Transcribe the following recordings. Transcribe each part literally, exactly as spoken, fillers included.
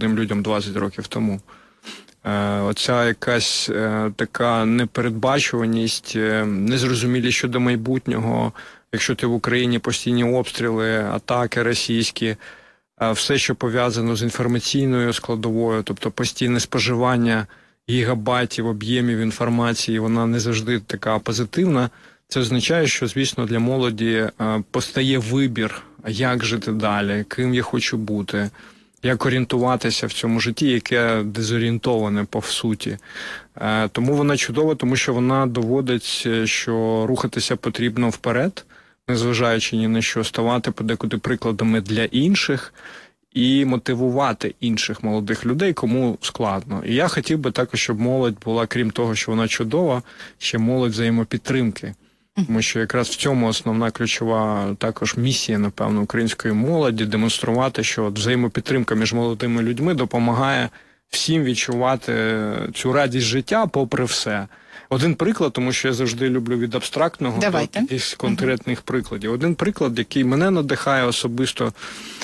молодим людям двадцять років тому. Оця якась така непередбачуваність, незрозумілість щодо майбутнього, якщо ти в Україні постійні обстріли, атаки російські, все, що пов'язано з інформаційною складовою, тобто постійне споживання гігабайтів, об'ємів інформації, вона не завжди така позитивна. Це означає, що, звісно, для молоді постає вибір, як жити далі, ким я хочу бути, як орієнтуватися в цьому житті, яке дезорієнтоване по суті. Тому вона чудова, тому що вона доводить, що рухатися потрібно вперед, незважаючи ні на що, ставати подекуди прикладами для інших і мотивувати інших молодих людей, кому складно. І я хотів би також, щоб молодь була, крім того, що вона чудова, ще молодь взаємопідтримки. Тому що якраз в цьому основна ключова також місія, напевно, української молоді – демонструвати, що взаємопідтримка між молодими людьми допомагає всім відчувати цю радість життя попри все. Один приклад, тому що я завжди люблю від абстрактного до якихось конкретних uh-huh. прикладів. Один приклад, який мене надихає особисто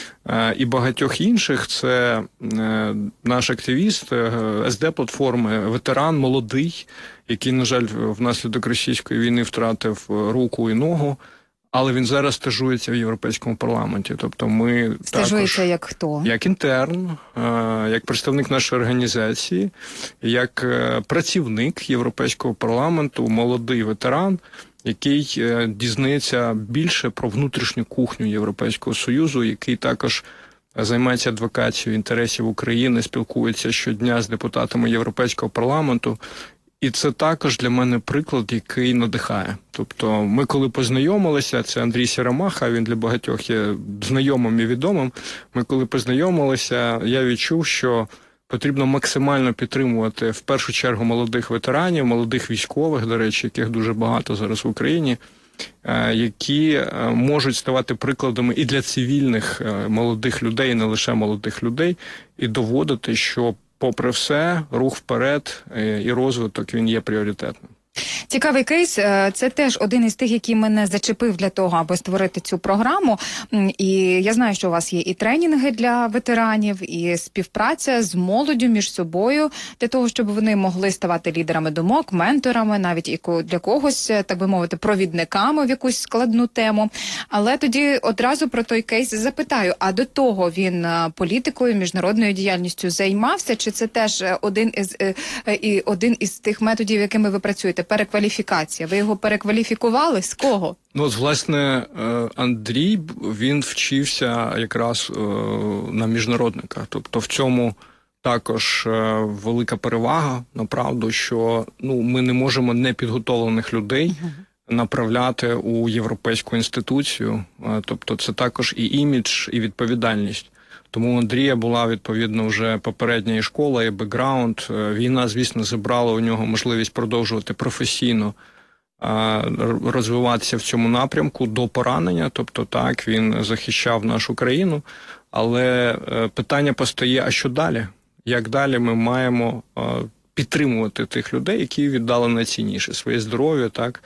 е, і багатьох інших, це е, наш активіст е, ес де-платформи, ветеран, молодий, який, на жаль, внаслідок російської війни втратив руку і ногу, але він зараз стажується в Європейському парламенті. Тобто ми стажується також, як хто? Як інтерн, як представник нашої організації, як працівник Європейського парламенту, молодий ветеран, який дізнається більше про внутрішню кухню Європейського Союзу, який також займається адвокацією інтересів України, спілкується щодня з депутатами Європейського парламенту. І це також для мене приклад, який надихає. Тобто ми коли познайомилися, це Андрій Сіромаха, він для багатьох є знайомим і відомим, ми коли познайомилися, я відчув, що потрібно максимально підтримувати в першу чергу молодих ветеранів, молодих військових, до речі, яких дуже багато зараз в Україні, які можуть ставати прикладами і для цивільних молодих людей, і не лише молодих людей, і доводити, що попри все, рух вперед і розвиток, він є пріоритетним. Цікавий кейс. Це теж один із тих, який мене зачепив для того, аби створити цю програму. І я знаю, що у вас є і тренінги для ветеранів, і співпраця з молоддю між собою, для того, щоб вони могли ставати лідерами думок, менторами, навіть і для когось, так би мовити, провідниками в якусь складну тему. Але тоді одразу про той кейс запитаю, а до того він політикою, міжнародною діяльністю займався, чи це теж один із, і один із тих методів, якими ви працюєте? Перекваліфікація. Ви його перекваліфікували? З кого? Ну, власне, Андрій, він вчився якраз на міжнародника. Тобто в цьому також велика перевага, направду, що ну, ми не можемо непідготовлених людей uh-huh. направляти у європейську інституцію. Тобто це також і імідж, і відповідальність. Тому у Андрія була, відповідно, вже попередня і школа, і бекграунд. Війна, звісно, забрала у нього можливість продовжувати професійно розвиватися в цьому напрямку до поранення. Тобто, так, він захищав нашу країну. Але питання постає, а що далі? Як далі ми маємо підтримувати тих людей, які віддали найцінніше своє здоров'я, так,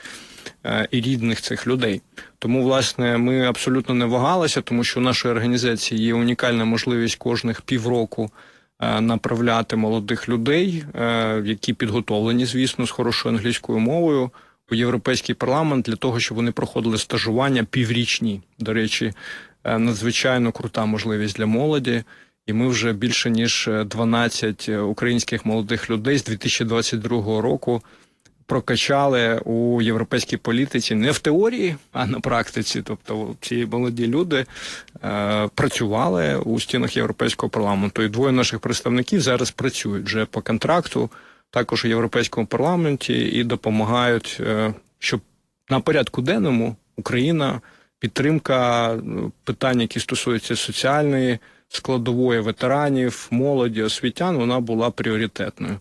і рідних цих людей. Тому, власне, ми абсолютно не вагалися, тому що у нашої організації є унікальна можливість кожних півроку направляти молодих людей, які підготовлені, звісно, з хорошою англійською мовою, у Європейський парламент для того, щоб вони проходили стажування піврічні. До речі, надзвичайно крута можливість для молоді. І ми вже більше ніж дванадцять українських молодих людей з дві тисячі двадцять другого року прокачали у європейській політиці не в теорії, а на практиці. Тобто ці молоді люди е, працювали у стінах Європейського парламенту. І двоє наших представників зараз працюють вже по контракту, також у Європейському парламенті, і допомагають, е, щоб на порядку денному Україна, підтримка питань, які стосуються соціальної складової ветеранів, молоді, освітян, вона була пріоритетною.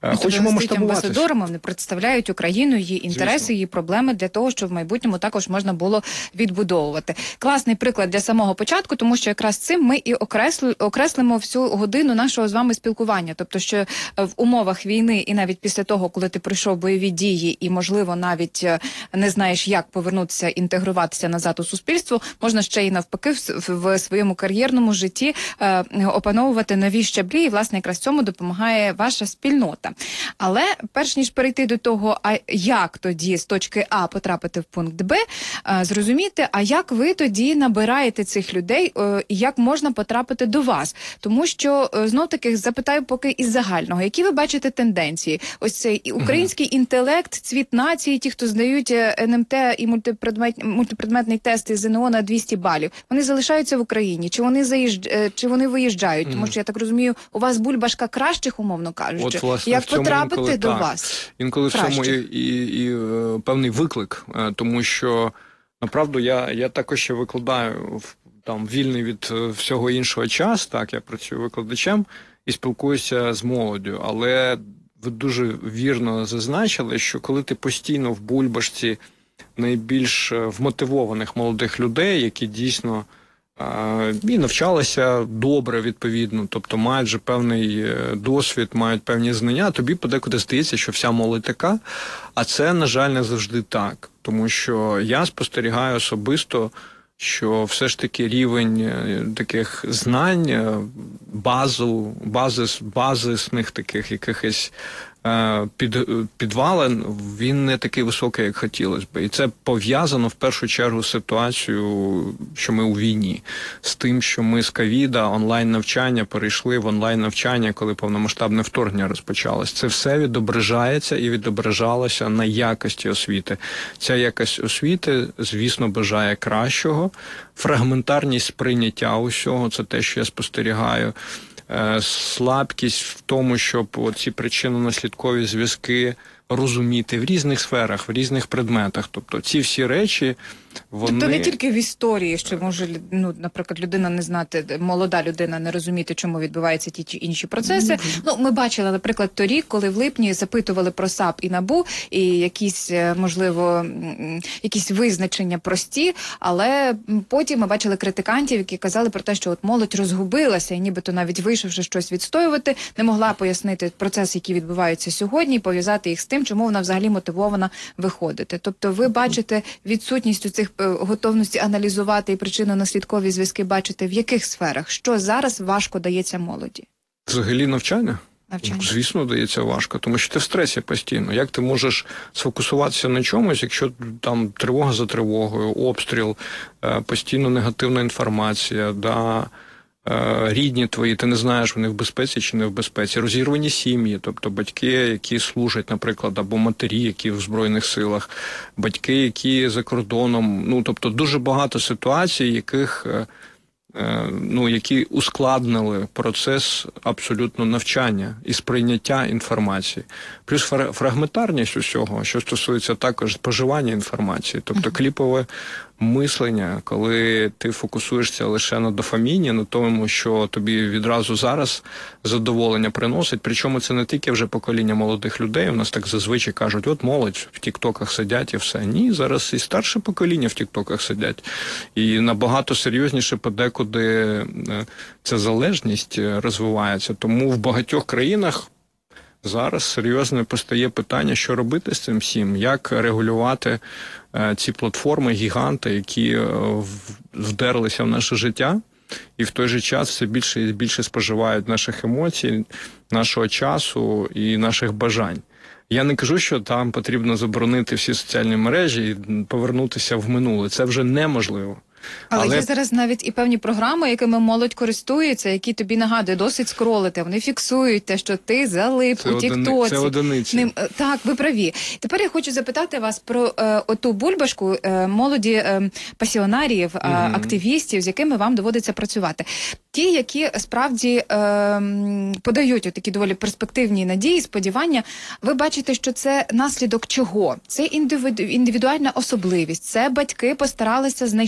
Хочемо Тобто вони стають масштабуватися. амбасадорами, вони представляють Україну, її інтереси, Звісно. її проблеми для того, щоб в майбутньому також можна було відбудовувати. Класний приклад для самого початку, тому що якраз цим ми і окресли, окреслимо всю годину нашого з вами спілкування. Тобто, що в умовах війни і навіть після того, коли ти пройшов бойові дії і, можливо, навіть е, не знаєш, як повернутися, інтегруватися назад у суспільство, можна ще й навпаки в, в, в своєму кар'єрному житті е, опановувати нові щаблі, і, власне, якраз цьому допомагає ваша спільнота. Але перш ніж перейти до того, а як тоді з точки А потрапити в пункт Б, е, зрозуміти, а як ви тоді набираєте цих людей, е, і як можна потрапити до вас? Тому що, е, знов-таки, запитаю поки із загального, які ви бачите тенденції? Ось цей український uh-huh. інтелект, цвіт нації, ті, хто здають ен ем те і мультипредмет, мультипредметний тест із ЗНО на двісті балів, вони залишаються в Україні? Чи вони, заїжд... чи вони виїжджають? Uh-huh. Тому що, я так розумію, у вас бульбашка кращих, умовно кажучи. От, власне, як потрапити інколи, до так. вас? Інколи кращих? в цьому і, і, і е, певний виклик, е, тому що, направду, я, я також ще викладаю там вільний від всього іншого час, так, я працюю викладачем і спілкуюся з молоддю, але ви дуже вірно зазначили, що коли ти постійно в бульбашці найбільш вмотивованих молодих людей, які дійсно е, і навчалися добре, відповідно, тобто мають вже певний досвід, мають певні знання, тобі подекуди здається, що вся молодь така, а це, на жаль, не завжди так, тому що я спостерігаю особисто, що все ж таки рівень таких знань, базу, базис, базисних таких якихось під, підвалин, він не такий високий, як хотілося б. І це пов'язано в першу чергу з ситуацією, що ми у війні. З тим, що ми з ковіда, онлайн-навчання перейшли в онлайн-навчання, коли повномасштабне вторгнення розпочалось. Це все відображається і відображалося на якості освіти. Ця якість освіти, звісно, бажає кращого. Фрагментарність сприйняття усього, це те, що я спостерігаю. Слабкість в тому, щоб ці причинно-наслідкові зв'язки розуміти в різних сферах, в різних предметах. Тобто ці всі речі, вони... Тобто не тільки в історії, що може, ну, наприклад, людина не знати, молода людина не розуміти, чому відбуваються ті чи інші процеси. Mm-hmm. Ну, ми бачили, наприклад, торік, коли в липні запитували про САП і НАБУ, і якісь, можливо, якісь визначення прості, але потім ми бачили критикантів, які казали про те, що от молодь розгубилася, і нібито навіть вийшовши щось відстоювати, не могла пояснити процес, які відбуваються сьогодні, і пов'язати їх з тим, чому вона взагалі мотивована виходити. Тобто ви бачите відсутність у цих готовності аналізувати і причинно-наслідкові зв'язки бачите в яких сферах? Що зараз важко дається молоді? Взагалі навчання? Навчання. Звісно, дається важко, тому що ти в стресі постійно. Як ти можеш сфокусуватися на чомусь, якщо там тривога за тривогою, обстріл, постійно негативна інформація, да, рідні твої, ти не знаєш, вони в безпеці чи не в безпеці, розірвані сім'ї, тобто батьки, які служать, наприклад, або матері, які в Збройних силах, батьки, які за кордоном, ну, тобто дуже багато ситуацій, яких, ну, які ускладнили процес абсолютно навчання і сприйняття інформації. Плюс фрагментарність усього, що стосується також споживання інформації, тобто кліпове мислення, коли ти фокусуєшся лише на дофаміні, на тому, що тобі відразу зараз задоволення приносить. Причому це не тільки вже покоління молодих людей, у нас так зазвичай кажуть, от молодь в тіктоках сидять і все. Ні, зараз і старше покоління в тіктоках сидять. І набагато серйозніше подекуди ця залежність розвивається. Тому в багатьох країнах зараз серйозне постає питання, що робити з цим всім, як регулювати е, ці платформи, гіганти, які е, вдерлися в наше життя, і в той же час все більше і більше споживають наших емоцій, нашого часу і наших бажань. Я не кажу, що там потрібно заборонити всі соціальні мережі і повернутися в минуле. Це вже неможливо. Але, Але є зараз навіть і певні програми, якими молодь користується, які тобі нагадують, досить скролити. Вони фіксують те, що ти залип це у тіктоці. Це одиниці. Ним, так, ви праві. Тепер я хочу запитати вас про е, оту бульбашку е, молоді е, пасіонарів, е, угу. активістів, з якими вам доводиться працювати. Ті, які справді е, подають такі доволі перспективні надії, сподівання, ви бачите, що це наслідок чого? Це індивіду, індивідуальна особливість, це батьки постаралися, знайшли і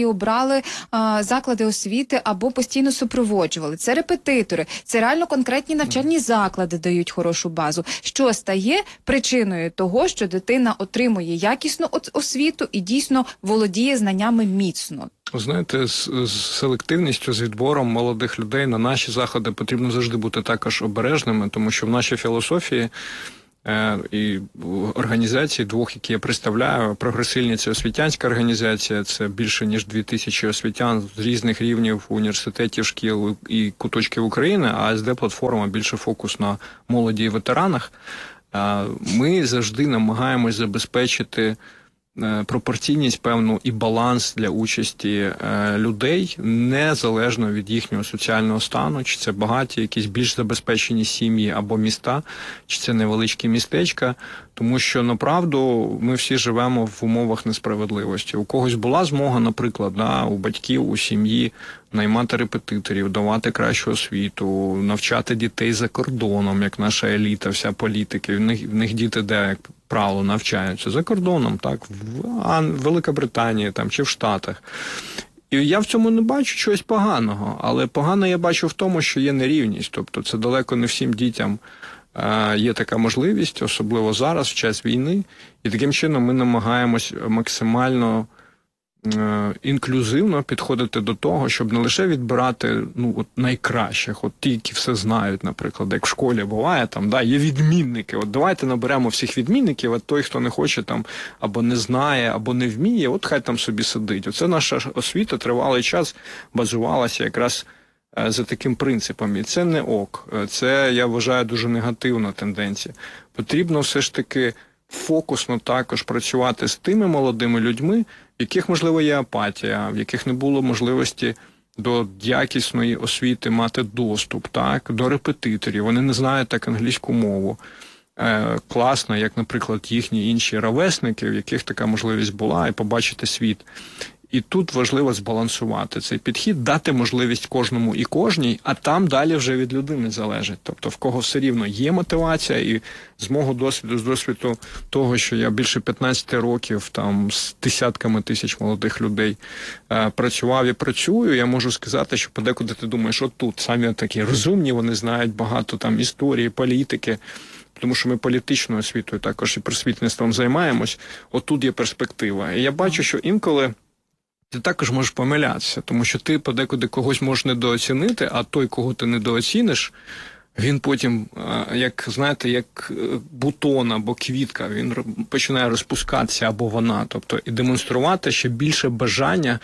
обрали а, заклади освіти або постійно супроводжували. Це репетитори, це реально конкретні навчальні заклади дають хорошу базу. Що стає причиною того, що дитина отримує якісну освіту і дійсно володіє знаннями міцно? Знаєте, з, з селективністю, з відбором молодих людей на наші заходи потрібно завжди бути також обережними, тому що в нашій філософії е, і організації двох, які я представляю, прогресивні – це освітянська організація, це більше ніж дві тисячі освітян з різних рівнів університетів, шкіл і куточків України, а АСД-платформа більше фокус на молоді і ветеранах. Е, ми завжди намагаємось забезпечити пропорційність певну і баланс для участі е, людей незалежно від їхнього соціального стану, чи це багаті, якісь більш забезпечені сім'ї або міста, чи це невеличкі містечка, тому що, направду, ми всі живемо в умовах несправедливості. У когось була змога, наприклад, да, у батьків, у сім'ї наймати репетиторів, давати кращу освіту, навчати дітей за кордоном, як наша еліта, вся політики. В них, в них діти де, як правило, навчаються за кордоном, так, в Ан... Великобританії там, чи в Штатах. І я в цьому не бачу чогось поганого, але погано я бачу в тому, що є нерівність. Тобто це далеко не всім дітям е, є така можливість, особливо зараз, в час війни. І таким чином ми намагаємось максимально е, інклюзивно підходити до того, щоб не лише відбирати ну, от найкращих, от ті, які все знають, наприклад, як в школі буває, там, да, є відмінники. От давайте наберемо всіх відмінників, а той, хто не хоче там, або не знає, або не вміє, от хай там собі сидить. Оце наша освіта тривалий час базувалася якраз е, за таким принципом. І це не ок. Це, я вважаю, дуже негативна тенденція. Потрібно все ж таки фокусно також працювати з тими молодими людьми, в яких, можливо, є апатія, в яких не було можливості до якісної освіти мати доступ, так, до репетиторів. Вони не знають так англійську мову. Е, класно, як, наприклад, їхні інші ровесники, в яких така можливість була, і побачити світ. І тут важливо збалансувати цей підхід, дати можливість кожному і кожній, а там далі вже від людини залежить. Тобто в кого все рівно є мотивація, і з мого досвіду, з досвіду того, що я більше п'ятнадцять років там з десятками тисяч молодих людей е, працював і працюю, я можу сказати, що подекуди ти думаєш, от тут самі такі розумні, вони знають багато там історії, політики, тому що ми політичною освітою також і просвітництвом займаємось, отут є перспектива. І я бачу, що інколи ти також можеш помилятися, тому що ти подекуди когось можеш недооцінити, а той, кого ти недооціниш, він потім, як, знаєте, як бутон або квітка, він починає розпускатися або вона, тобто і демонструвати ще більше бажання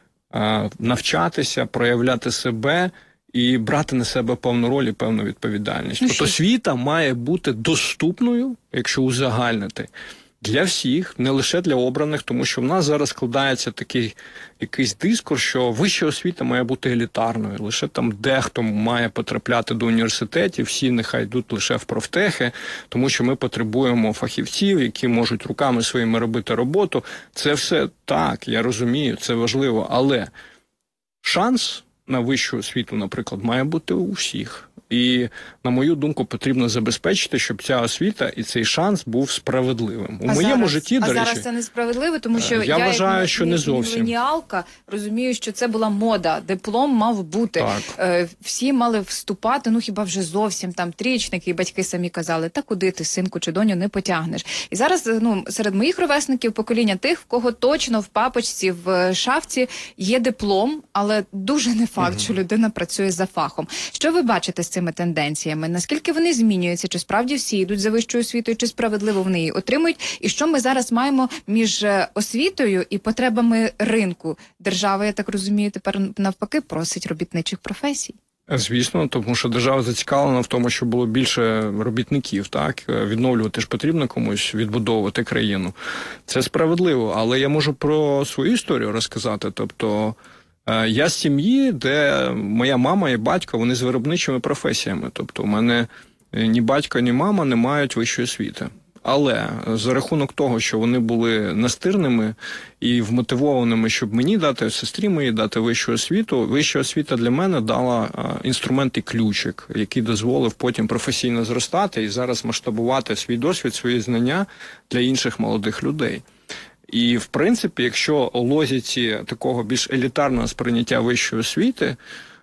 навчатися, проявляти себе і брати на себе певну роль і певну відповідальність. Тобто освіта має бути доступною, якщо узагальнити, для всіх, не лише для обраних, тому що в нас зараз складається такий якийсь дискурс, що вища освіта має бути елітарною. Лише там дехто має потрапляти до університетів, всі нехай йдуть лише в профтехи, тому що ми потребуємо фахівців, які можуть руками своїми робити роботу. Це все так, я розумію, це важливо, але шанс на вищу освіту, наприклад, має бути у всіх. І, на мою думку, потрібно забезпечити, щоб ця освіта і цей шанс був справедливим. У а моєму зараз, житті, а до речі... А зараз це несправедливо, тому що я, я вважаю, як що не зовсім. міленіалка розумію, що це була мода, диплом мав бути. Е, всі мали вступати, ну хіба вже зовсім там трічники, і батьки самі казали, та куди ти, синку чи доню, не потягнеш. І зараз ну, серед моїх ровесників покоління тих, в кого точно в папочці, в шафці є диплом, але дуже не факт, угу. що людина працює за фахом. Що ви бачите з цими тенденціями? Наскільки вони змінюються? Чи справді всі йдуть за вищою освітою, чи справедливо вони її отримують? І що ми зараз маємо між освітою і потребами ринку? Держава, я так розумію, тепер навпаки просить робітничих професій. Звісно, тому що держава зацікавлена в тому, щоб було більше робітників, так? Відновлювати ж потрібно комусь, відбудовувати країну. Це справедливо, але я можу про свою історію розказати, тобто я з сім'ї, де моя мама і батько, вони з виробничими професіями. Тобто у мене ні батько, ні мама не мають вищої освіти. Але за рахунок того, що вони були настирними і вмотивованими, щоб мені дати, сестрі моїй дати вищу освіту, вища освіта для мене дала інструмент і ключик, який дозволив потім професійно зростати і зараз масштабувати свій досвід, свої знання для інших молодих людей. І, в принципі, якщо у логіці такого більш елітарного сприйняття вищої освіти,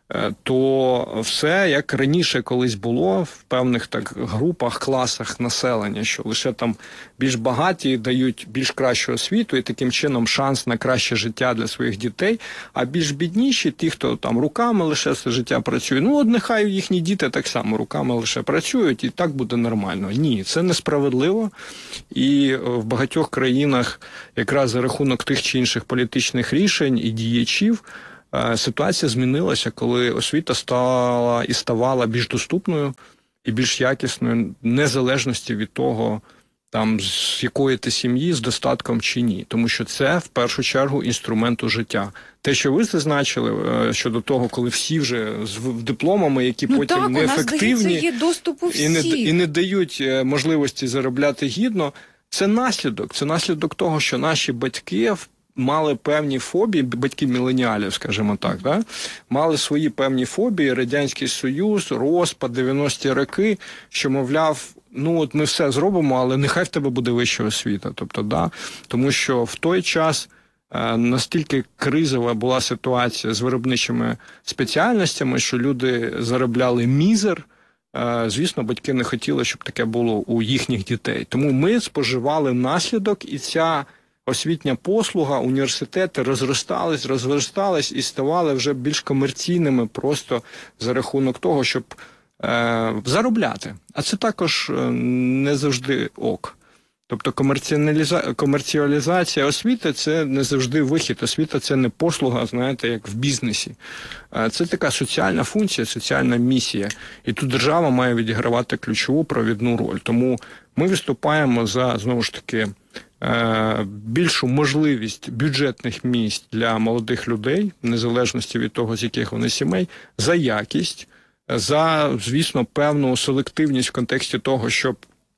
то все як раніше колись було в певних так групах, класах населення, що лише там більш багаті дають більш кращу освіту і таким чином шанс на краще життя для своїх дітей, а більш бідніші, ті, хто там руками лише все життя працює, ну от нехай їхні діти так само руками лише працюють і так буде нормально. Ні, це несправедливо, і в багатьох країнах якраз за рахунок тих чи інших політичних рішень і діячів ситуація змінилася, коли освіта стала і ставала більш доступною і більш якісною, незалежності від того, там, з якої ти сім'ї, з достатком чи ні. Тому що це, в першу чергу, інструменту життя. Те, що ви зазначили щодо того, коли всі вже з дипломами, які ну, потім так, неефективні, у нас, здається, є доступ у всіх. І, не, і не дають можливості заробляти гідно, це наслідок. Це наслідок того, що наші батьки мали певні фобії, батьки міленіалів, скажімо так, да? Мали свої певні фобії, Радянський Союз, розпад, дев'яності роки, що, мовляв, ну от ми все зробимо, але нехай в тебе буде вища освіта. Тобто, да? Тому що в той час е, настільки кризова була ситуація з виробничими спеціальностями, що люди заробляли мізер. Звісно, батьки не хотіли, щоб таке було у їхніх дітей. Тому ми споживали наслідок, і ця освітня послуга, університети розростались, розростались і ставали вже більш комерційними просто за рахунок того, щоб е, заробляти. А це також не завжди ок. Тобто комерціаліза... комерціалізація освіти – це не завжди вихід. Освіта – це не послуга, знаєте, як в бізнесі. Це така соціальна функція, соціальна місія. І тут держава має відігравати ключову провідну роль. Тому ми виступаємо за, знову ж таки, більшу можливість бюджетних місць для молодих людей, в незалежності від того, з яких вони сімей, за якість, за, звісно, певну селективність в контексті того, щоб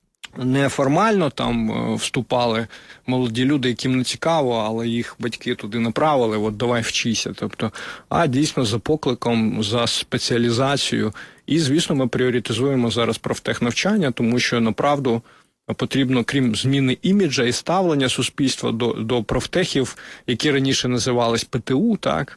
не формально там вступали молоді люди, яким не цікаво, але їх батьки туди направили, от давай вчися. Тобто, а дійсно за покликом, за спеціалізацію. І, звісно, ми пріоритизуємо зараз профтехнавчання, тому що, направду, потрібно, крім зміни іміджа і ставлення суспільства до, до профтехів, які раніше називались ПТУ, так,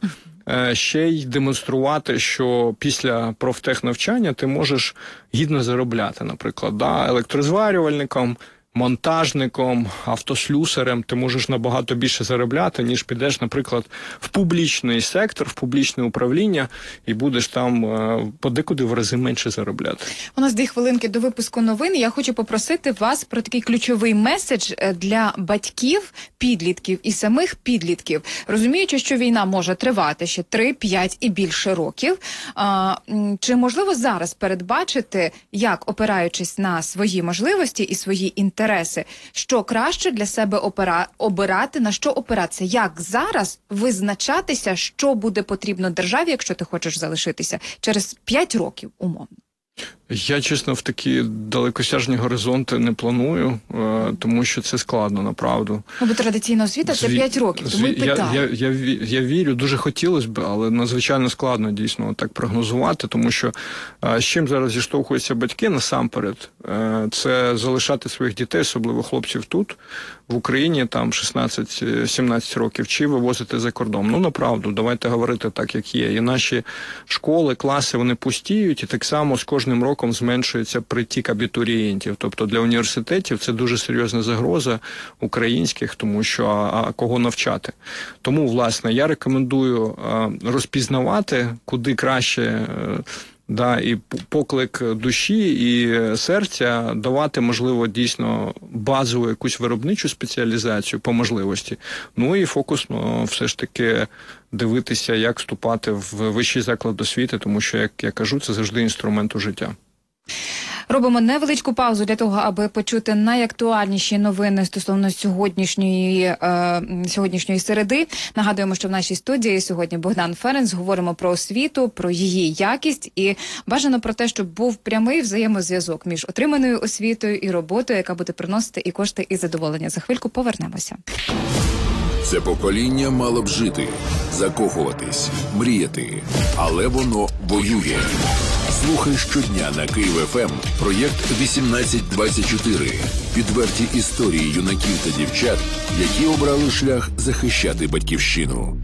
ще й демонструвати, що після профтехнавчання ти можеш гідно заробляти, наприклад, да, електрозварювальником, монтажником, автослюсарем, ти можеш набагато більше заробляти, ніж підеш, наприклад, в публічний сектор, в публічне управління і будеш там е, подекуди в рази менше заробляти. У нас дві хвилинки до випуску новин. Я хочу попросити вас про такий ключовий меседж для батьків, підлітків і самих підлітків. Розуміючи, що війна може тривати ще три, п'ять і більше років, а, чи можливо зараз передбачити, як, опираючись на свої можливості і свої інтереси, Інтереси, що краще для себе опера... обирати, на що опиратися, як зараз визначатися, що буде потрібно державі, якщо ти хочеш залишитися через п'ять років, умовно? Я, чесно, в такі далекосяжні горизонти не планую, тому що це складно, направду. Ну, бо традиційна освіта – це п'ять років, тому і питаю. Я, я, я, я вірю, дуже хотілося б, але надзвичайно складно дійсно так прогнозувати, тому що з чим зараз зіштовхуються батьки насамперед, це залишати своїх дітей, особливо хлопців тут, в Україні, там шістнадцять-сімнадцять років, чи вивозити за кордон. Ну, направду, давайте говорити так, як є. І наші школи, класи, вони пустіють, і так само з кожним роком зменшується притік абітурієнтів. Тобто для університетів це дуже серйозна загроза українських, тому що а, а кого навчати. Тому, власне, я рекомендую а, розпізнавати, куди краще да, і поклик душі, і серця давати, можливо, дійсно базову якусь виробничу спеціалізацію по можливості. Ну і фокусно все ж таки дивитися, як вступати в вищий заклад освіти, тому що, як я кажу, це завжди інструмент у життя. Робимо невеличку паузу для того, аби почути найактуальніші новини стосовно сьогоднішньої, е, сьогоднішньої середи. Нагадуємо, що в нашій студії сьогодні Богдан Ференц. Говоримо про освіту, про її якість і бажано про те, щоб був прямий взаємозв'язок між отриманою освітою і роботою, яка буде приносити і кошти, і задоволення. За хвильку повернемося. Це покоління мало б жити, закохуватись, мріяти, але воно воює. Слухай щодня на Київ еф ем проєкт вісімнадцять двадцять чотири. Відверті історії юнаків та дівчат, які обрали шлях захищати батьківщину.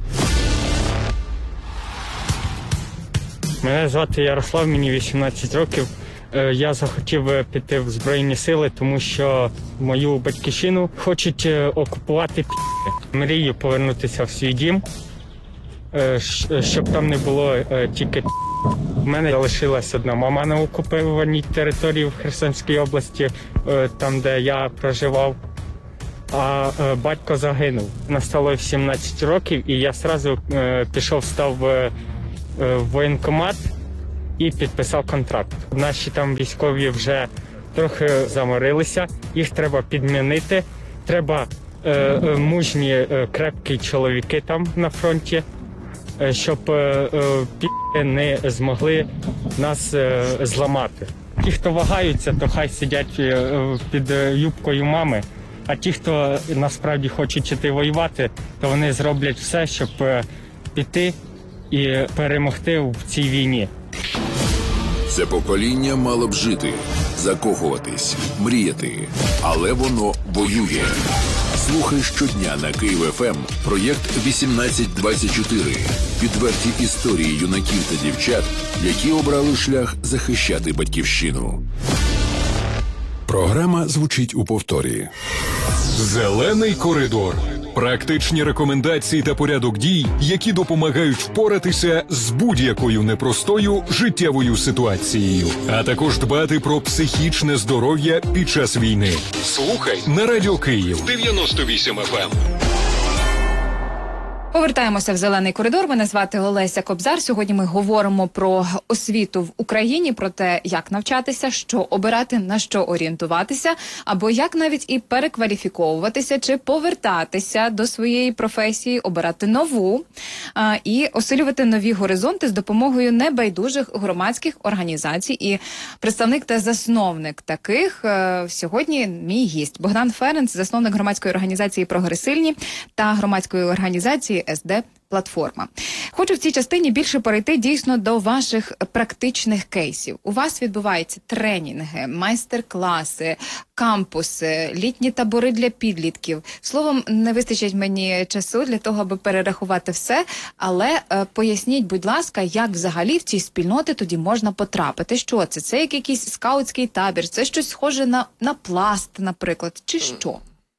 Мене звати Ярослав, мені вісімнадцять років. Е, Я захотів е, піти в Збройні сили, тому що мою батьківщину хочуть е, окупувати пі***и. Мрію повернутися в свій дім, е, щ- щоб там не було е, тільки пі***и. У мене залишилась одна мама на окупованій території в Херсонській області, е, там, де я проживав. А е, батько загинув. Настало сімнадцять років, і я одразу е, пішов, став е, е, в воєнкомат і підписав контракт. Наші там військові вже трохи заморилися, їх треба підмінити. Треба е, е, мужні, е, крепкі чоловіки там на фронті, е, щоб е, е, пі***и не змогли нас е, зламати. Ті, хто вагаються, то хай сидять е, під е, юбкою мами. А ті, хто насправді хочуть іти воювати, то вони зроблять все, щоб е, піти і перемогти в цій війні. Це покоління мало б жити, закохуватись, мріяти, але воно воює. Слухай щодня на Київ еф ем проєкт вісімнадцять двадцять чотири. Відверті історії юнаків та дівчат, які обрали шлях захищати батьківщину. Програма звучить у повторі. Зелений коридор. Практичні рекомендації та порядок дій, які допомагають впоратися з будь-якою непростою життєвою ситуацією, а також дбати про психічне здоров'я під час війни. Слухай на Радіо Київ дев'яносто вісім еф ем. Повертаємося в «Зелений коридор». Мене звати Олеся Кобзар. Сьогодні ми говоримо про освіту в Україні, про те, як навчатися, що обирати, на що орієнтуватися, або як навіть і перекваліфіковуватися чи повертатися до своєї професії, обирати нову а, і осилювати нові горизонти з допомогою небайдужих громадських організацій. І представник та засновник таких а, сьогодні мій гість Богдан Ференц, засновник громадської організації «Прогресильні» та громадської організації ес де Платформа. Хочу в цій частині більше перейти дійсно до ваших практичних кейсів. У вас відбуваються тренінги, майстер-класи, кампуси, літні табори для підлітків. Словом, не вистачить мені часу для того, аби перерахувати все, але е, поясніть, будь ласка, як взагалі в ці спільноти тоді можна потрапити? Що це? Це як якийсь скаутський табір? Це щось схоже на, на пласт, наприклад? Чи що?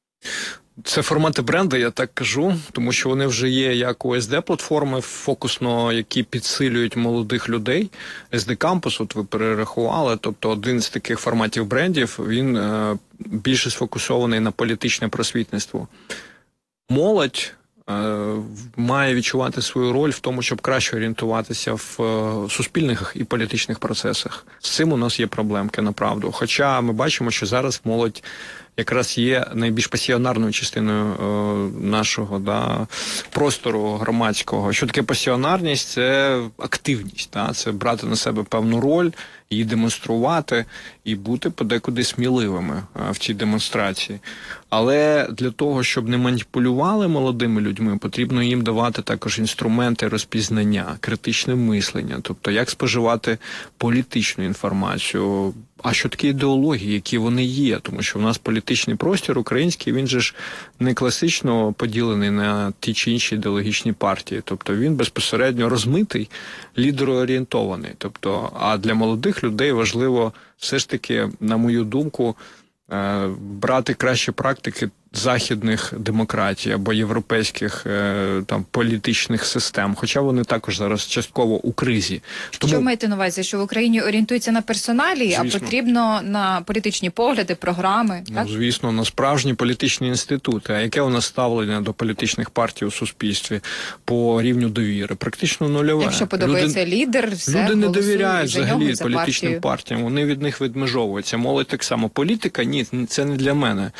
Це формати бренду, я так кажу, тому що вони вже є як у ес де-платформи, фокусно, які підсилюють молодих людей. ес де-кампус, от ви перерахували, тобто один з таких форматів брендів, він е, більше сфокусований на політичне просвітництво. Молодь е, має відчувати свою роль в тому, щоб краще орієнтуватися в е, суспільних і політичних процесах. З цим у нас є проблемки, направду. Хоча ми бачимо, що зараз молодь якраз є найбільш пасіонарною частиною е, нашого да, простору громадського. Що таке пасіонарність? Це активність, да? Це брати на себе певну роль, її демонструвати і бути подекуди сміливими е, в цій демонстрації. Але для того, щоб не маніпулювали молодими людьми, потрібно їм давати також інструменти розпізнання, критичне мислення, тобто як споживати політичну інформацію, а що таке ідеології, які вони є, тому що в нас політичний простір український, він же ж не класично поділений на ті чи інші ідеологічні партії, тобто він безпосередньо розмитий, лідероорієнтований. Тобто, а для молодих людей важливо все ж таки, на мою думку, брати кращі практики західних демократій або європейських е, там політичних систем, хоча вони також зараз частково у кризі. Тому... Що маєте на увазі, що в Україні орієнтуються на персоналі, а потрібно на політичні погляди, програми? Ну, так? звісно, на справжні політичні інститути. А яке у нас ставлення до політичних партій у суспільстві по рівню довіри? Практично нульове. Якщо подобається люди, люди, все, люди не довіряють за взагалі нього, за політичним партію. партіям. Вони від них відмежовуються. Молодь так само. Політика? Ні, це не для мене.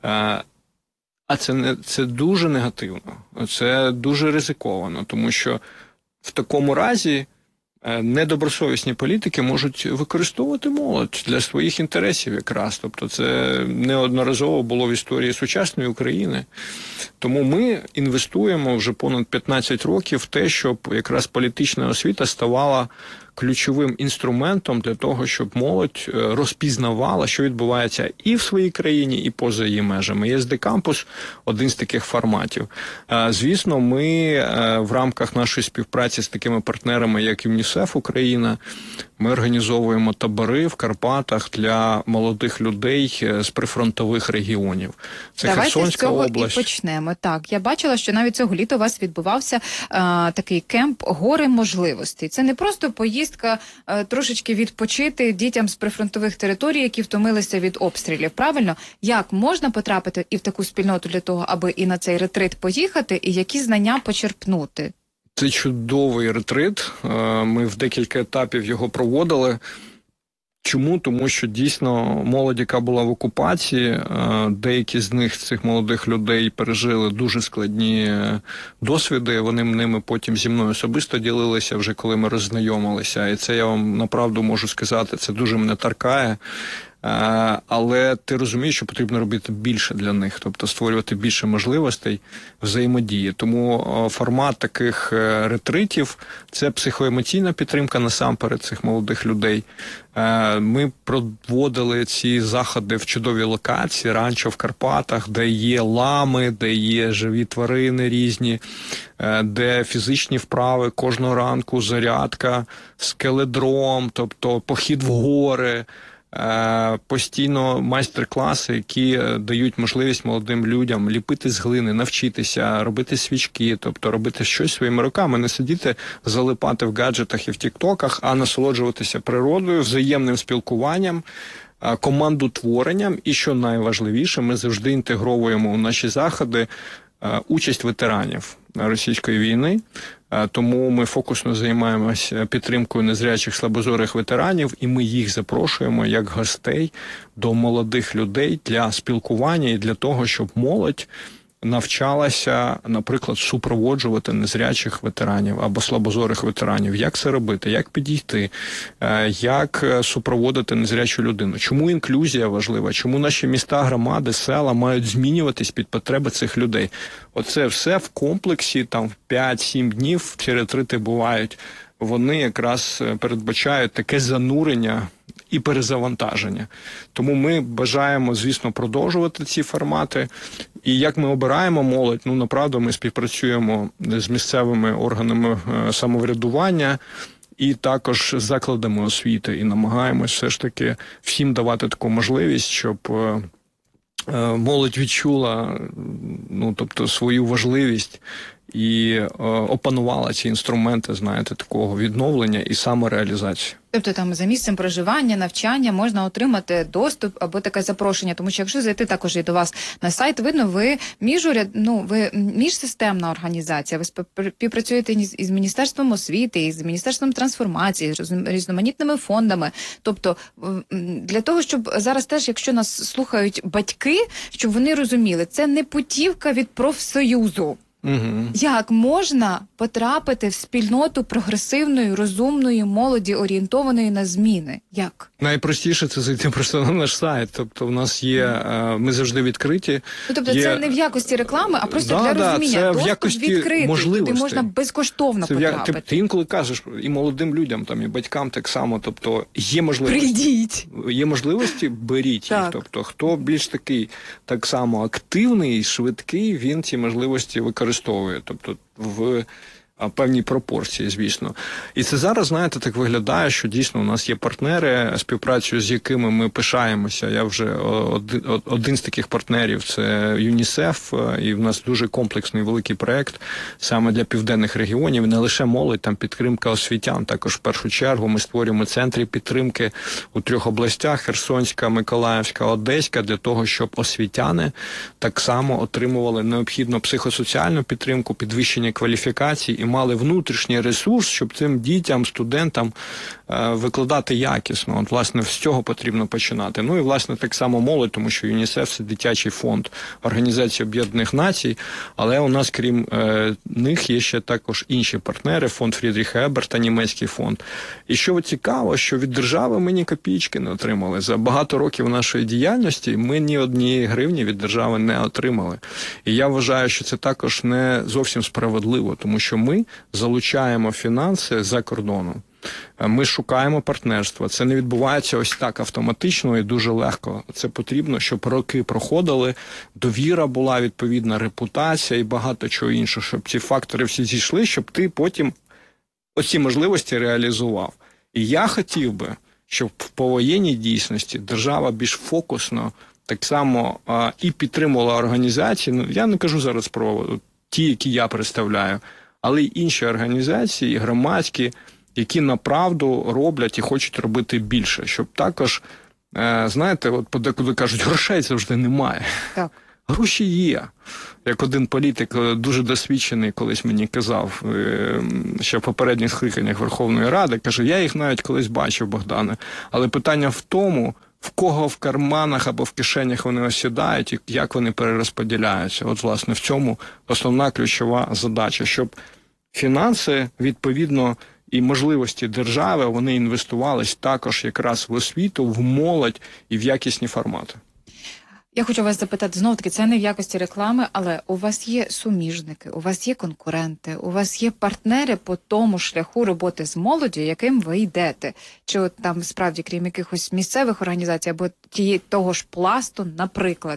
А це не це дуже негативно, це дуже ризиковано, тому що в такому разі недобросовісні політики можуть використовувати молодь для своїх інтересів якраз. Тобто це неодноразово було в історії сучасної України. Тому ми інвестуємо вже понад п'ятнадцять років в те, щоб якраз політична освіта ставала ключовим інструментом для того, щоб молодь розпізнавала, що відбувається і в своїй країні, і поза її межами. ЄС Ді Кампус – один з таких форматів. Звісно, ми в рамках нашої співпраці з такими партнерами, як ЮНІСЕФ Україна, ми організовуємо табори в Карпатах для молодих людей з прифронтових регіонів. Це Давайте Херсонська з цього область. і почнемо. Так, я бачила, що навіть цього літа у вас відбувався а, такий кемп «Гори можливостей». Це не просто поїздка а, трошечки відпочити дітям з прифронтових територій, які втомилися від обстрілів. Правильно? Як можна потрапити і в таку спільноту для того, аби і на цей ретрит поїхати, і які знання почерпнути? Це чудовий ретрит. Ми в декілька етапів його проводили. Чому? Тому що дійсно молодь, яка була в окупації, деякі з них, цих молодих людей, пережили дуже складні досвіди. Вони ними потім зі мною особисто ділилися, вже коли ми роззнайомилися. І це я вам направду можу сказати, це дуже мене торкає. Але ти розумієш, що потрібно робити більше для них, тобто створювати більше можливостей взаємодії. Тому формат таких ретритів – це психоемоційна підтримка насамперед цих молодих людей. Ми проводили ці заходи в чудовій локації, ранчо в Карпатах, де є лами, де є живі тварини різні, де фізичні вправи кожного ранку, зарядка, скеледром, тобто похід в гори, постійно майстер-класи, які дають можливість молодим людям ліпити з глини, навчитися, робити свічки, тобто робити щось своїми руками, не сидіти, залипати в гаджетах і в тіктоках, а насолоджуватися природою, взаємним спілкуванням, командотворенням і, що найважливіше, ми завжди інтегровуємо у наші заходи участь ветеранів російської війни. Тому ми фокусно займаємося підтримкою незрячих слабозорих ветеранів, і ми їх запрошуємо як гостей до молодих людей для спілкування і для того, щоб молодь навчалася, наприклад, супроводжувати незрячих ветеранів або слабозорих ветеранів. Як це робити? Як підійти? Як супроводити незрячу людину? Чому інклюзія важлива? Чому наші міста, громади, села мають змінюватись під потреби цих людей? Оце все в комплексі, там в п'ять-сім днів ці ретрити бувають. Вони якраз передбачають таке занурення і перезавантаження. Тому ми бажаємо, звісно, продовжувати ці формати. І як ми обираємо молодь, ну, направду, ми співпрацюємо з місцевими органами самоврядування і також з закладами освіти. І намагаємось все ж таки всім давати таку можливість, щоб молодь відчула, ну, тобто, свою важливість і е, опанувала ці інструменти, знаєте, такого відновлення і самореалізації. Тобто там за місцем проживання, навчання можна отримати доступ або таке запрошення, тому що якщо зайти також і до вас на сайт, видно, ви міжуряд, ну, ви міжсистемна організація, ви співпрацюєте із Міністерством освіти, із Міністерством трансформації, з різноманітними фондами. Тобто для того, щоб зараз теж, якщо нас слухають батьки, щоб вони розуміли, це не путівка від профсоюзу. Угу. Як можна потрапити в спільноту прогресивної, розумної молоді, орієнтованої на зміни? Як? Найпростіше це зайти просто на наш сайт. Тобто в нас є, ми завжди відкриті. Ну, тобто є... це не в якості реклами, а просто да, для да, розуміння. це Доступ в якості відкритий, можливостей. туди можна безкоштовно це потрапити. Ти, ти інколи кажеш, і молодим людям, там, і батькам так само, тобто є можливості. Прийдіть. Є можливості, беріть так. їх. Тобто хто більш такий так само активний, швидкий, він ці можливості використовує. Тобто в певній пропорції, звісно. І це зараз, знаєте, так виглядає, що дійсно у нас є партнери, співпрацю з якими ми пишаємося. Я вже один, один з таких партнерів – це ЮНІСЕФ, і в нас дуже комплексний великий проєкт саме для південних регіонів. Не лише молодь, там підтримка освітян. Також в першу чергу ми створюємо центри підтримки у трьох областях – Херсонська, Миколаївська, Одеська, для того, щоб освітяни так само отримували необхідну психосоціальну підтримку, підвищення кваліфікації і мали внутрішній ресурс, щоб цим дітям, студентам е, викладати якісно. От, власне, з цього потрібно починати. Ну і, власне, так само молодь, тому що ЮНІСЕФ – це дитячий фонд Організації Об'єднаних Націй, але у нас, крім е, них, є ще також інші партнери, фонд Фрідріха Еберта, німецький фонд. І що цікаво, що від держави ми ні копійки не отримали. За багато років нашої діяльності ми ні однієї гривні від держави не отримали. І я вважаю, що це також не зовсім справедливо, тому що ми залучаємо фінанси за кордону. Ми шукаємо партнерства. Це не відбувається ось так автоматично і дуже легко. Це потрібно, щоб роки проходили, довіра була, відповідна репутація і багато чого іншого, щоб ці фактори всі зійшли, щоб ти потім оці можливості реалізував. І я хотів би, щоб в повоєнній дійсності держава більш фокусно так само а, і підтримувала організації. Ну, я не кажу зараз про ті, які я представляю, але й інші організації, громадські, які направду роблять і хочуть робити більше. Щоб також, е, знаєте, от подекуди кажуть, грошей завжди немає. Так. Гроші є. Як один політик дуже досвідчений колись мені казав, ще в попередніх скликаннях Верховної Ради, каже, я їх навіть колись бачив, Богдане, але питання в тому, в кого в карманах або в кишенях вони осідають і як вони перерозподіляються. От, власне, в цьому основна ключова задача, щоб фінанси, відповідно, і можливості держави, вони інвестувались також якраз в освіту, в молодь і в якісні формати. Я хочу вас запитати, знову-таки, це не в якості реклами, але у вас є суміжники, у вас є конкуренти, у вас є партнери по тому шляху роботи з молоддю, яким ви йдете? Чи от там, справді, крім якихось місцевих організацій або тієї, того ж пласту, наприклад,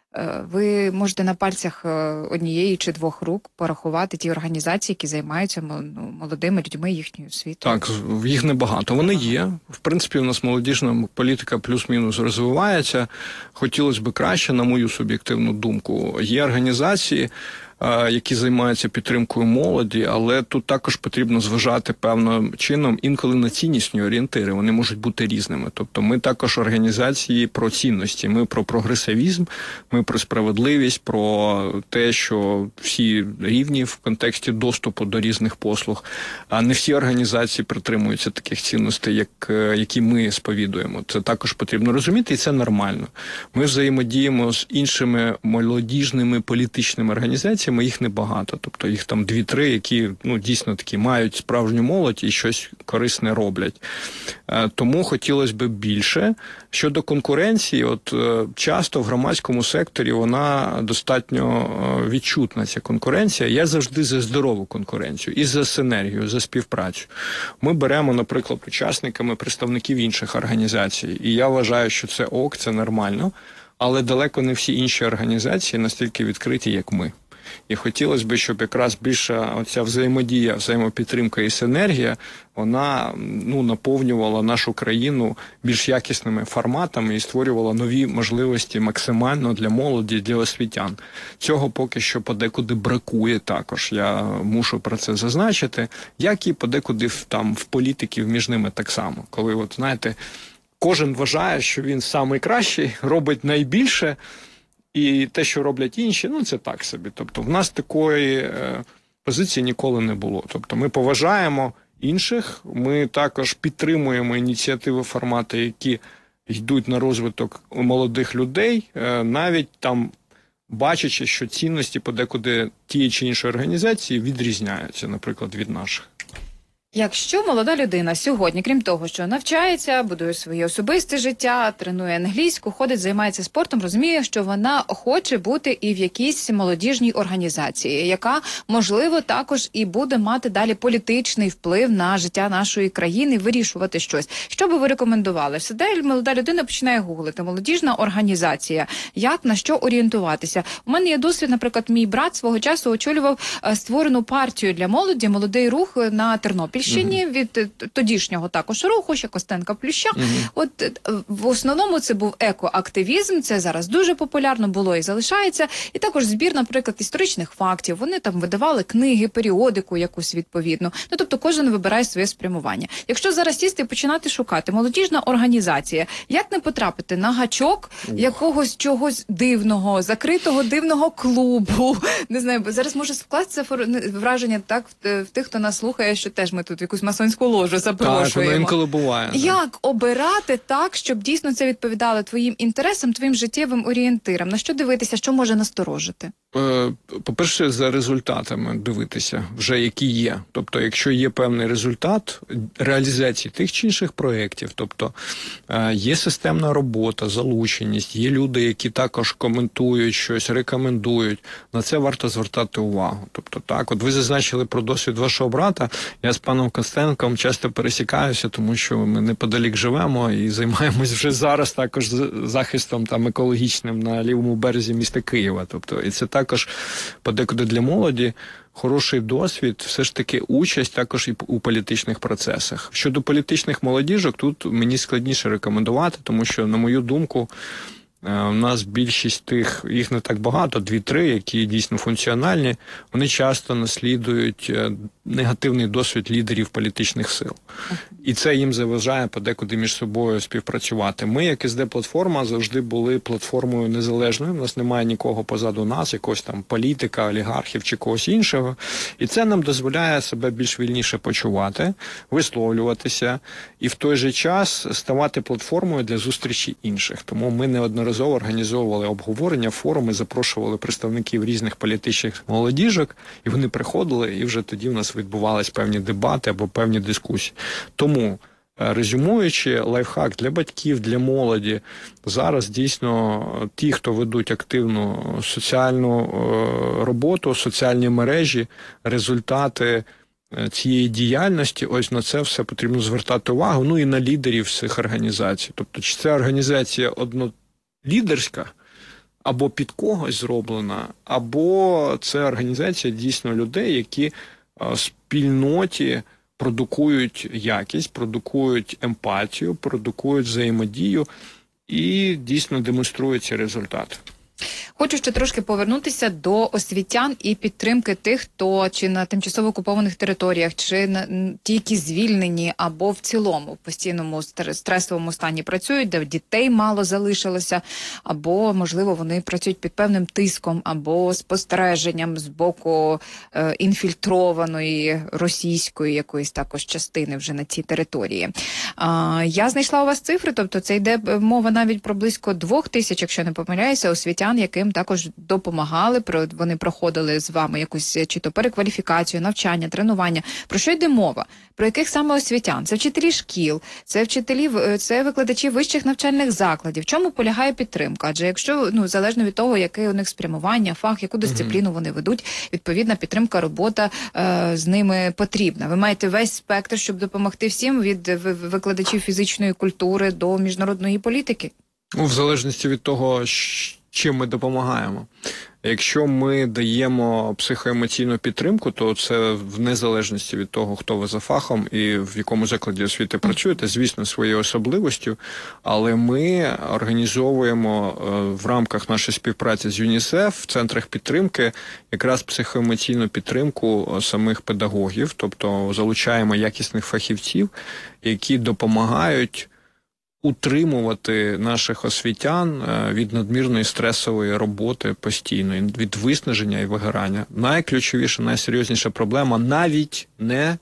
ви можете на пальцях однієї чи двох рук порахувати ті організації, які займаються молодими людьми, їхньою освітою? Так, їх небагато. Вони є. В принципі, у нас молодіжна політика плюс-мінус розвивається. Хотілося б краще, на мою суб'єктивну думку. Є організації, які займаються підтримкою молоді, але тут також потрібно зважати певним чином інколи на ціннісні орієнтири. Вони можуть бути різними. Тобто ми також організації про цінності, ми про прогресивізм, ми про справедливість, про те, що всі рівні в контексті доступу до різних послуг. А не всі організації притримуються таких цінностей, як, які ми сповідуємо. Це також потрібно розуміти, і це нормально. Ми взаємодіємо з іншими молодіжними політичними організаціями, їх небагато, тобто їх там дві-три, які ну, дійсно такі мають справжню молодь і щось корисне роблять. Тому хотілося б більше. Щодо конкуренції, от часто в громадському секторі вона достатньо відчутна, ця конкуренція. Я завжди за здорову конкуренцію і за синергію, за співпрацю. Ми беремо, наприклад, учасниками представників інших організацій, і я вважаю, що це ок, це нормально, але далеко не всі інші організації настільки відкриті, як ми. І хотілося б, щоб якраз більша оця взаємодія, взаємопідтримка і синергія, вона ну, наповнювала нашу країну більш якісними форматами і створювала нові можливості максимально для молоді, для освітян. Цього поки що подекуди бракує також, я мушу про це зазначити, як і подекуди в, там, в політиків між ними так само. Коли, от, знаєте, кожен вважає, що він найкращий, робить найбільше, і те, що роблять інші, ну це так собі. Тобто в нас такої е, позиції ніколи не було. Тобто ми поважаємо інших, ми також підтримуємо ініціативи, формати, які йдуть на розвиток молодих людей, е, навіть там бачачи, що цінності подекуди тієї чи іншої організації відрізняються, наприклад, від наших. Якщо молода людина сьогодні, крім того, що навчається, будує своє особисте життя, тренує англійську, ходить, займається спортом, розуміє, що вона хоче бути і в якійсь молодіжній організації, яка, можливо, також і буде мати далі політичний вплив на життя нашої країни, вирішувати щось. Що би ви рекомендували? Все де молода людина починає гуглити. Молодіжна організація. Як, на що орієнтуватися? У мене є досвід, наприклад, мій брат свого часу очолював створену партію для молоді, молодий рух на Тернопіль. Uh-huh. Від тодішнього також руху, ще Костенка Плюща. Uh-huh. От в основному це був екоактивізм, це зараз дуже популярно було і залишається. І також збір, наприклад, історичних фактів. Вони там видавали книги, періодику якусь відповідну. Ну, тобто кожен вибирає своє спрямування. Якщо зараз сісти і починати шукати молодіжна організація, як не потрапити на гачок uh. якогось чогось дивного, закритого дивного клубу? Не знаю, бо зараз може скластися враження так в тих, хто нас слухає, що теж ми тут якусь масонську ложу запрошуємо. Так, воно інколи буває. Як обирати так, щоб дійсно це відповідало твоїм інтересам, твоїм життєвим орієнтирам? На що дивитися, що може насторожити? Е, По-перше, за результатами дивитися, вже які є. Тобто, якщо є певний результат реалізації тих чи інших проєктів, тобто е, є системна робота, залученість, є люди, які також коментують щось, рекомендують, на це варто звертати увагу. Тобто, так, от ви зазначили про досвід вашого брата, я з паном Костенком часто пересікаюся, тому що ми неподалік живемо і займаємось вже зараз також захистом там екологічним на лівому березі міста Києва. Тобто, і це також подекуди для молоді хороший досвід, все ж таки участь також і у політичних процесах. Щодо політичних молодіжок, тут мені складніше рекомендувати, тому що, на мою думку, у нас більшість тих, їх не так багато, дві-три, які дійсно функціональні, вони часто наслідують негативний досвід лідерів політичних сил. І це їм заважає подекуди між собою співпрацювати. Ми, як ес де-платформа, завжди були платформою незалежною. У нас немає нікого позаду нас, якогось там політика, олігархів чи когось іншого. І це нам дозволяє себе більш вільніше почувати, висловлюватися і в той же час ставати платформою для зустрічі інших. Тому ми неодноразово організовували обговорення, форуми, запрошували представників різних політичних молодіжок, і вони приходили, і вже тоді в нас відбувались певні дебати або певні дискусії. Тому, резюмуючи, лайфхак для батьків, для молоді, зараз дійсно ті, хто ведуть активну соціальну роботу, соціальні мережі, результати цієї діяльності, ось на це все потрібно звертати увагу, ну і на лідерів цих організацій. Тобто, чи це організація однолідерська, або під когось зроблена, або це організація дійсно людей, які в спільноті продукують якість, продукують емпатію, продукують взаємодію і дійсно демонструють ці результати. Хочу ще трошки повернутися до освітян і підтримки тих, хто чи на тимчасово окупованих територіях, чи на ті, які звільнені, або в цілому в постійному стресовому стані працюють, де дітей мало залишилося, або, можливо, вони працюють під певним тиском, або спостереженням з боку е, інфільтрованої російської якоїсь також частини вже на цій території. А, я знайшла у вас цифри, тобто це йде мова навіть про близько двох тисяч, якщо не помиляюся, освітян, яким також допомагали, вони проходили з вами якусь чи то перекваліфікацію, навчання, тренування. Про що йде мова? Про яких саме освітян? Це вчителі шкіл, це вчителі, це викладачі вищих навчальних закладів. В чому полягає підтримка? Адже якщо, ну, залежно від того, яке у них спрямування, фах, яку дисципліну вони ведуть, відповідна підтримка, робота е, з ними потрібна. Ви маєте весь спектр, щоб допомогти всім, від викладачів фізичної культури до міжнародної політики? Ну, в залежності від того, чим ми допомагаємо. Якщо ми даємо психоемоційну підтримку, то це в незалежності від того, хто ви за фахом і в якому закладі освіти працюєте, звісно, своєю особливостю, але ми організовуємо в рамках нашої співпраці з ЮНІСЕФ в центрах підтримки якраз психоемоційну підтримку самих педагогів, тобто залучаємо якісних фахівців, які допомагають утримувати наших освітян від надмірної стресової роботи постійної, від виснаження і вигорання. Найключовіша, найсерйозніша проблема навіть не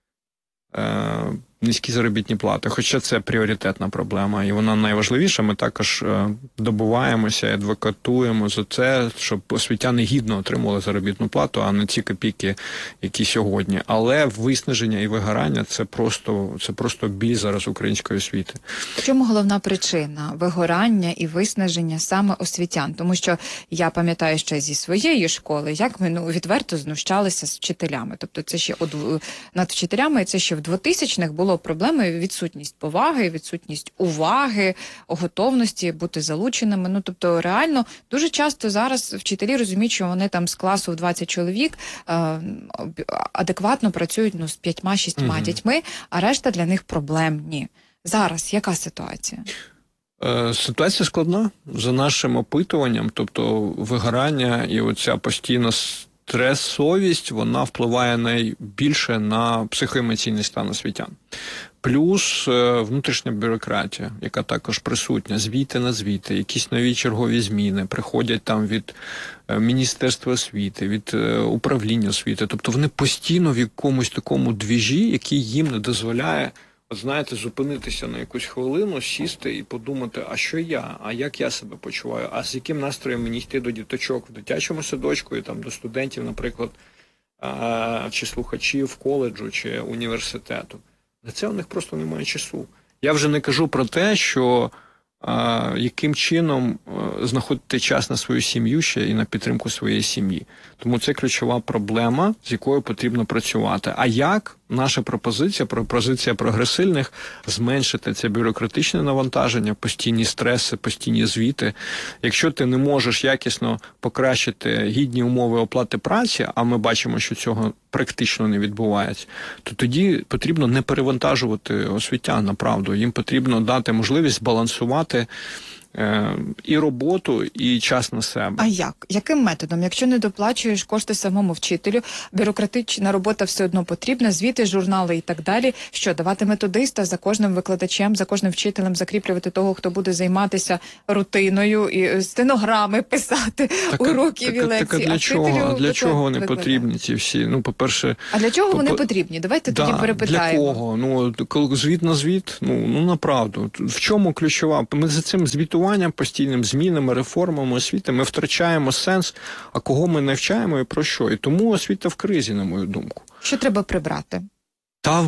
е, низькі заробітні плати, хоча це пріоритетна проблема, і вона найважливіша. Ми також е, добуваємося і адвокатуємо за це, щоб освітяни гідно отримували заробітну плату, а не ці копійки, які сьогодні. Але виснаження і вигорання – це просто, це просто біль зараз української освіти. В чому головна причина вигорання і виснаження саме освітян? Тому що я пам'ятаю ще зі своєї школи, як ми, ну, відверто знущалися з вчителями. Тобто це ще над вчителями, це ще в двотисячних було проблеми, відсутність поваги, відсутність уваги, готовності бути залученими. Ну, тобто, реально, дуже часто зараз вчителі розуміють, що вони там з класу в двадцять чоловік е, адекватно працюють, ну, з п'ятьма-шістьма угу. дітьми, а решта для них проблемні. Зараз яка ситуація? Е, ситуація складна. За нашим опитуванням, тобто вигорання і оця постійна стресовість, вона впливає найбільше на психоемоційний стан освітян. Плюс е, внутрішня бюрократія, яка також присутня, звіти на звіти, якісь нові чергові зміни, приходять там від е, Міністерства освіти, від е, управління освіти. Тобто вони постійно в якомусь такому двіжі, який їм не дозволяє От знаєте, зупинитися на якусь хвилину, сісти і подумати, а що я, а як я себе почуваю, а з яким настроєм мені йти до діточок в дитячому садочку і там до студентів, наприклад, а, чи слухачів коледжу, чи університету. На це у них просто немає часу. Я вже не кажу про те, що а, яким чином а, знаходити час на свою сім'ю ще і на підтримку своєї сім'ї. Тому це ключова проблема, з якою потрібно працювати. А як? Наша пропозиція, пропозиція прогресивних – зменшити це бюрократичне навантаження, постійні стреси, постійні звіти. Якщо ти не можеш якісно покращити гідні умови оплати праці, а ми бачимо, що цього практично не відбувається, то тоді потрібно не перевантажувати освітян, направду. Їм потрібно дати можливість балансувати е, і роботу, і час на себе. А як? Яким методом? Якщо не доплачуєш кошти самому вчителю, бюрократична робота все одно потрібна, звіти, журнали і так далі. Що, давати методиста за кожним викладачем, за кожним вчителем, закріплювати того, хто буде займатися рутиною, і стенограми писати, Так, уроки і так, лекції. так, а для а чого? вчителю А для виклад- чого вони викладати? потрібні ці всі? Ну, по-перше, А для чого вони По- потрібні? Давайте тоді да, перепитаємо. для кого? Ну, коли звіт на звіт, ну, ну направду. В чому ключова? Ми за цим звітуванням, постійним змінами, реформами освіти, ми втрачаємо сенс, а кого ми навчаємо і про що. І тому освіта в кризі, на мою думку. Що треба прибрати? Та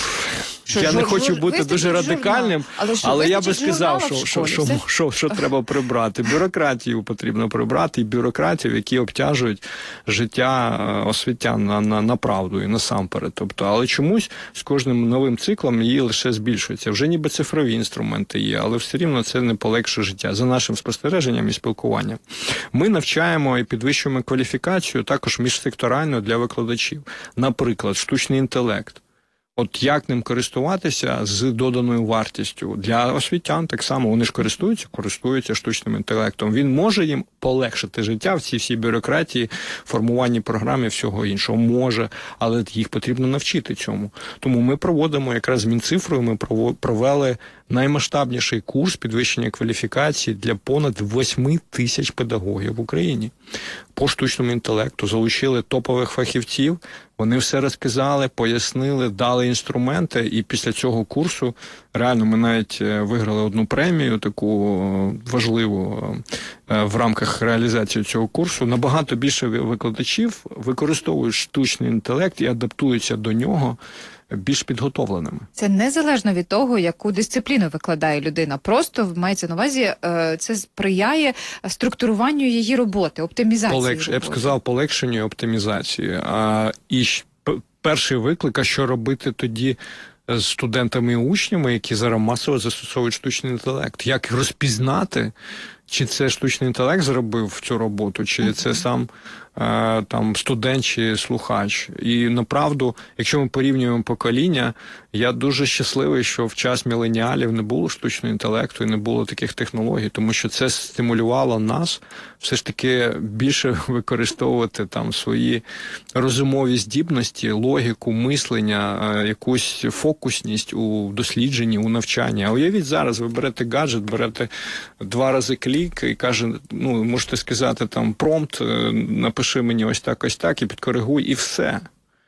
Що, я не жур- хочу жур- бути вистачить дуже журнал. радикальним, Але що, але я би вистачить сказав, журнала що, в що, школі? що, Все? що, що треба прибрати. Бюрократію потрібно прибрати, і бюрократів, які обтяжують життя е, освітян на, на, на правду і насамперед. Тобто, але чомусь з кожним новим циклом її лише збільшується. Вже ніби цифрові інструменти є, але все рівно це не полегшує життя. За нашим спостереженням і спілкуванням. Ми навчаємо і підвищуємо кваліфікацію також міжсекторально для викладачів. Наприклад, штучний інтелект. От як ним користуватися з доданою вартістю для освітян, так само вони ж користуються, користуються штучним інтелектом. Він може їм полегшити життя в цій всій бюрократії, формуванні програм і всього іншого. Може, але їх потрібно навчити цьому. Тому ми проводимо якраз з Мінцифрою, ми прово- провели наймасштабніший курс підвищення кваліфікації для понад восьми тисяч педагогів в Україні. По штучному інтелекту залучили топових фахівців, вони все розказали, пояснили, дали інструменти, і після цього курсу реально ми навіть е, виграли одну премію, таку е, важливу е, в рамках реалізації цього курсу. Набагато більше викладачів використовують штучний інтелект і адаптуються до нього більш підготовленими. Це незалежно від того, яку дисципліну викладає людина. Просто мається на увазі, е, це сприяє структуруванню її роботи, оптимізації Полегш... Я б роботи. сказав, полегшенню і оптимізації. А, і щ- п- перший виклик, а що робити тоді з студентами і учнями, які зараз масово застосовують штучний інтелект? Як розпізнати, чи це штучний інтелект зробив цю роботу, чи це сам е, там студент чи слухач? І направду, якщо ми порівнюємо покоління, я дуже щасливий, що в час міленіалів не було штучного інтелекту і не було таких технологій, тому що це стимулювало нас все ж таки більше використовувати там свої розумові здібності, логіку, мислення, е, якусь фокусність у дослідженні, у навчанні. А уявіть зараз, ви берете гаджет, берете два рази клік і каже, ну, можете сказати там промпт, е, напиши мені ось так, ось так і підкоригуй, і все.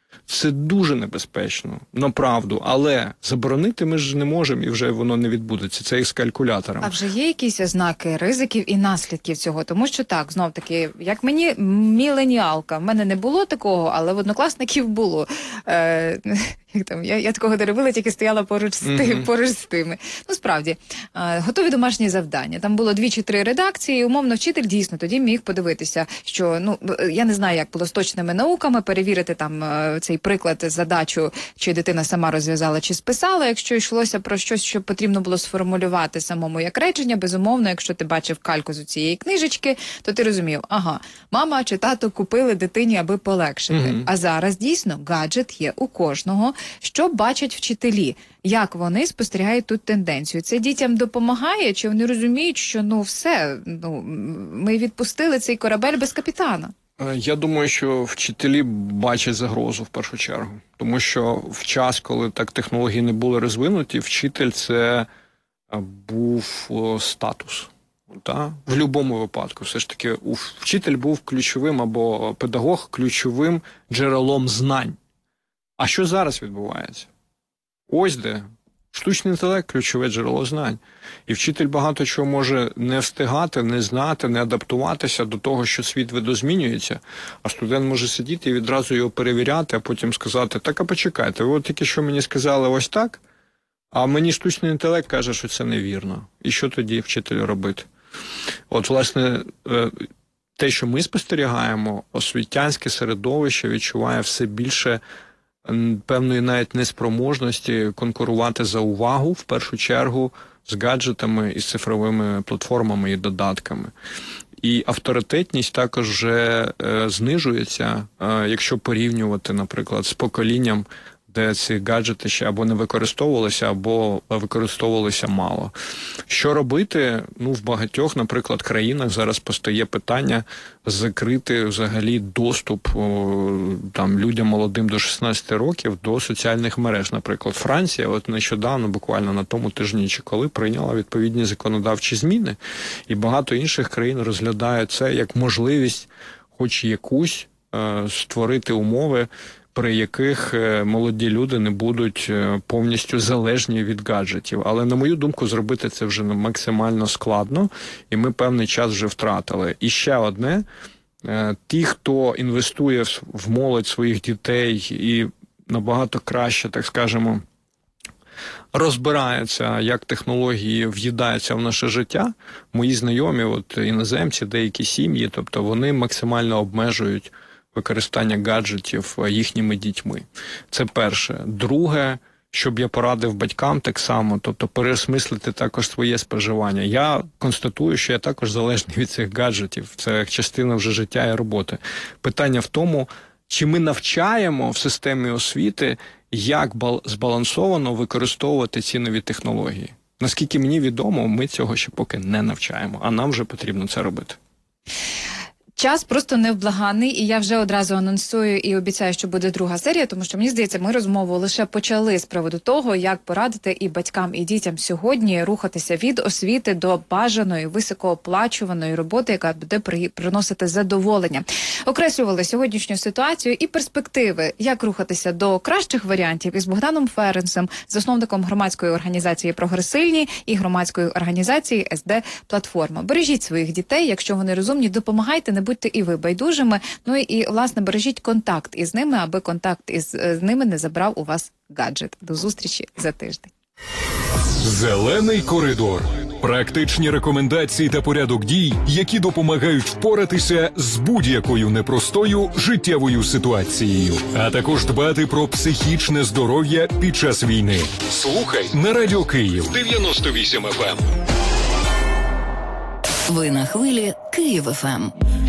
Це дуже небезпечно, направду, але заборонити ми ж не можемо, і вже воно не відбудеться. Це як з калькулятором. А вже є якісь ознаки ризиків і наслідків цього? Тому що так, знов таки, як мені міленіалка, в мене не було такого, але в однокласників було. Е, як там, я, я такого не робила, тільки стояла поруч з, тим, Мгм. поруч з тими. Ну, справді, е, готові домашні завдання. Там було дві чи три редакції, і умовно вчитель дійсно тоді міг подивитися, що, ну, я не знаю, як було з точними науками, перевірити там е, цей приклад, задачу, чи дитина сама розв'язала, чи списала. Якщо йшлося про щось, що потрібно було сформулювати самому як речення, безумовно, якщо ти бачив кальку з цієї книжечки, то ти розумів, ага, мама чи тато купили дитині, аби полегшити. Мгм. А зараз дійсно гаджет є у кожного. Що бачать вчителі? Як вони спостерігають тут тенденцію? Це дітям допомагає, чи вони розуміють, що ну все, ну ми відпустили цей корабель без капітана? Е, Я думаю, що вчителі бачать загрозу в першу чергу. Тому що в час, коли так технології не були розвинуті, вчитель це е, був о, статус. Та? В будь-якому випадку. Все ж таки, у- вчитель був ключовим або педагог ключовим джерелом знань. А що зараз відбувається? Ось де Штучний інтелект – ключове джерело знань. І вчитель багато чого може не встигати, не знати, не адаптуватися до того, що світ видозмінюється, а студент може сидіти і відразу його перевіряти, а потім сказати, так, а почекайте, ви от тільки що мені сказали ось так, а мені штучний інтелект каже, що це невірно. І що тоді вчителю робити? От, власне, те, що ми спостерігаємо, освітянське середовище відчуває все більше певної навіть неспроможності конкурувати за увагу, в першу чергу, з гаджетами і з цифровими платформами і додатками. І авторитетність також вже е, знижується, е, якщо порівнювати, наприклад, з поколінням, де ці гаджети ще або не використовувалися, або використовувалися мало. Що робити? Ну, в багатьох, наприклад, країнах зараз постає питання закрити взагалі доступ о, там, людям молодим до шістнадцяти років до соціальних мереж. Наприклад, Франція от нещодавно, буквально на тому тижні чи коли, прийняла відповідні законодавчі зміни, і багато інших країн розглядають це як можливість хоч якусь е, створити умови, при яких молоді люди не будуть повністю залежні від гаджетів. Але, на мою думку, зробити це вже максимально складно, і ми певний час вже втратили. І ще одне, ті, хто інвестує в молодь своїх дітей і набагато краще, так скажемо, розбирається, як технології в'їдаються в наше життя, мої знайомі, от іноземці, деякі сім'ї, тобто вони максимально обмежують використання гаджетів їхніми дітьми. Це перше. Друге, щоб я порадив батькам так само, тобто переосмислити також своє споживання. Я констатую, що я також залежний від цих гаджетів. Це як частина вже життя і роботи. Питання в тому, чи ми навчаємо в системі освіти, як збалансовано використовувати ці нові технології. Наскільки мені відомо, ми цього ще поки не навчаємо, а нам вже потрібно це робити. Час просто невблаганний, і я вже одразу анонсую і обіцяю, що буде друга серія, тому що, мені здається, ми розмову лише почали з приводу того, як порадити і батькам, і дітям сьогодні рухатися від освіти до бажаної, високооплачуваної роботи, яка буде при... приносити задоволення. Окреслювали сьогоднішню ситуацію і перспективи, як рухатися до кращих варіантів із Богданом Ференцем, засновником громадської організації «Прогресивні» і громадської організації ес де Платформа. Бережіть своїх дітей, якщо вони розумні, допомагайте, не будьте і ви байдужими. Ну і, власне, бережіть контакт із ними, аби контакт із з ними не забрав у вас гаджет. До зустрічі за тиждень. Зелений коридор. Практичні рекомендації та порядок дій, які допомагають впоратися з будь-якою непростою життєвою ситуацією, а також дбати про психічне здоров'я під час війни. Слухай на Радіо Київ дев'яносто вісім еф ем. Ви на хвилі Київ еф ем.